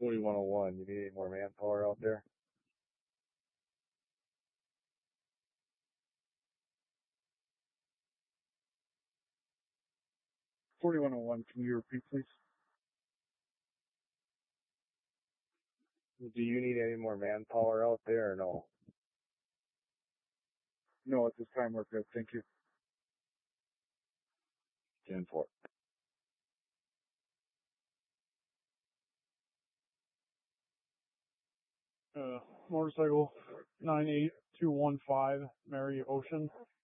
4101, you need any more manpower out there? 4101, can you repeat, please? Do you need any more manpower out there or no? No, at this time we're good. Thank you. 10-4. Motorcycle 98215, Mary Ocean.